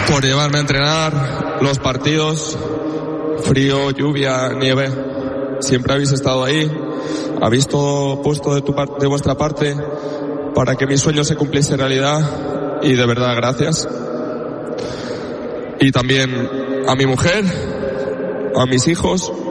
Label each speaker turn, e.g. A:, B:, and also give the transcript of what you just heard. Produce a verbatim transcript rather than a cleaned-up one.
A: por llevarme a entrenar los partidos, frío, lluvia, nieve. Siempre habéis estado ahí, habéis todo puesto de, tu par- de vuestra parte para que mi sueño se cumpliese realidad, y de verdad gracias. Y también a mi mujer, a mis hijos,